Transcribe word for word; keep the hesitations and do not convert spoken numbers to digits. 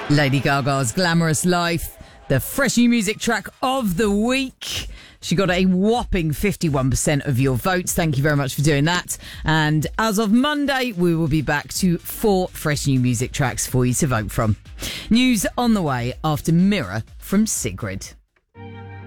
Lady Gaga's Glamorous Life, the fresh new music track of the week. She got a whopping fifty-one percent of your votes. Thank you very much for doing that. And as of Monday, we will be back to four fresh new music tracks for you to vote from. News on the way after Mirror from Sigrid.